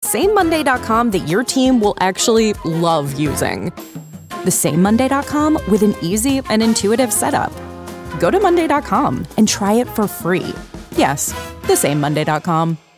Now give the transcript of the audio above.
Say Monday.com that your team will actually love using. The Same Monday.com with an easy and intuitive setup. Go to Monday.com and try it for free. Yes, the Same Monday.com.